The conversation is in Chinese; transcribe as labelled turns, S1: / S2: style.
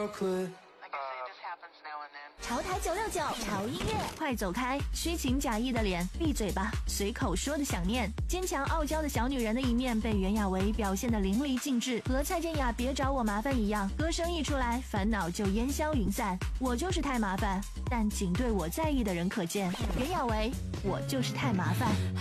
S1: 潮台969潮音乐，快走开！虚情假意的脸，闭嘴吧！随口说的想念，坚强傲娇的小女人的一面被袁娅维表现得淋漓尽致，和蔡健雅别找我麻烦一样，歌声一出来，烦恼就烟消云散。我就是太麻烦，但仅对我在意的人可见。袁娅维，我就是太麻烦。